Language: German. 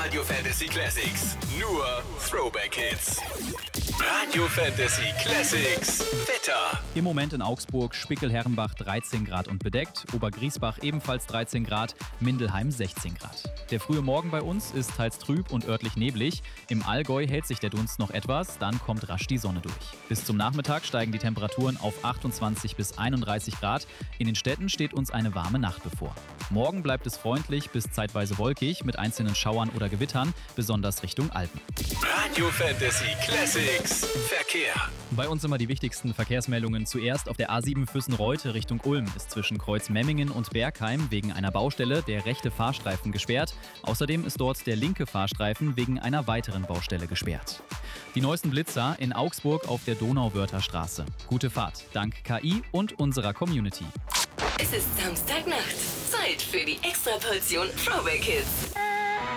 Radio Fantasy Classics. Nur Throwback Hits. Radio Fantasy Classics. Wetter. Im Moment in Augsburg, Spickel-Herrenbach 13 Grad und bedeckt, Obergriesbach ebenfalls 13 Grad, Mindelheim 16 Grad. Der frühe Morgen bei uns ist teils trüb und örtlich neblig. Im Allgäu hält sich der Dunst noch etwas, dann kommt rasch die Sonne durch. Bis zum Nachmittag steigen die Temperaturen auf 28 bis 31 Grad. In den Städten steht uns eine warme Nacht bevor. Morgen bleibt es freundlich bis zeitweise wolkig mit einzelnen Schauern oder Gewittern, besonders Richtung Alpen. Radio Fantasy Classics. Verkehr. Bei uns immer die wichtigsten Verkehrsmeldungen. Zuerst auf der A7 Füssen-Reute Richtung Ulm ist zwischen Kreuz Memmingen und Bergheim wegen einer Baustelle der rechte Fahrstreifen gesperrt. Außerdem ist dort der linke Fahrstreifen wegen einer weiteren Baustelle gesperrt. Die neuesten Blitzer in Augsburg auf der Donauwörther Gute Fahrt, dank KI und unserer Community. Es ist Samstagnacht. Zeit für die Extraportion Throwback Hits.